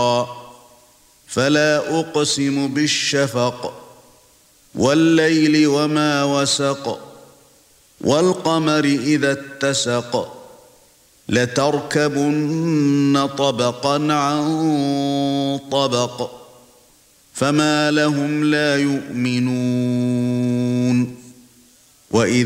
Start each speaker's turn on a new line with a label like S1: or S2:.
S1: نَصْرًا فَلَا أُقْسِمُ بِالشَّفَقِ وَاللَّيْلِ وَمَا وَسَقَ وَالْقَمَرِ إِذَا اتَّسَقَ لَتَرْكَبُنَّ طَبَقًا عَن طَبَقٍ فَمَا لَهُمْ لَا يُؤْمِنُونَ